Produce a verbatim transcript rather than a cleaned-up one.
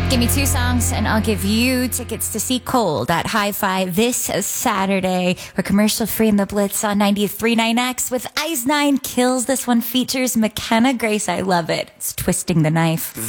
Give me two songs and I'll give you tickets to see Cold at Hi-Fi this Saturday. We're commercial free in the Blitz on ninety-three point nine X with Ice Nine Kills. This one features McKenna Grace. I love it. It's Twisting the Knife.